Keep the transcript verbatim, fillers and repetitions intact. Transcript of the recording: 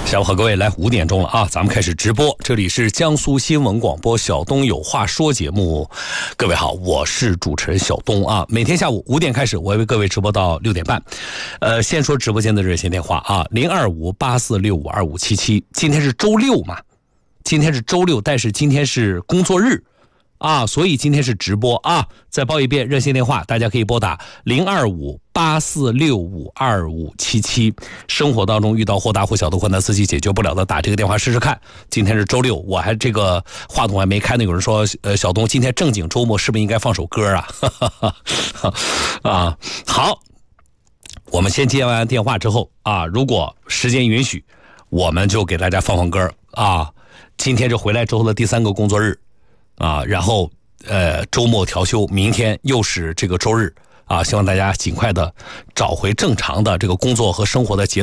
下午好，各位，来五点钟了啊，咱们开始直播。这里是江苏新闻广播小东有话说节目，各位好，我是主持人小东啊。每天下午五点开始，我为各位直播到六点半。呃，先说直播间的热线电话啊，零二五八四六五二五七七。今天是周六嘛，今天是周六，但是今天是工作日。啊，所以今天是直播啊！再报一遍热线电话，大家可以拨打零二五八四六五二五七七。生活当中遇到或大或小的困难，自己解决不了的，打这个电话试试看。今天是周六，我还这个话筒还没开呢。有人说，呃，小东今天正经周末是不是应该放首歌啊？啊，好，我们先接完电话之后啊，如果时间允许，我们就给大家放放歌啊。今天是回来之后的第三个工作日。啊，然后呃周末调休，明天又是这个周日啊，希望大家尽快的找回正常的这个工作和生活的节奏。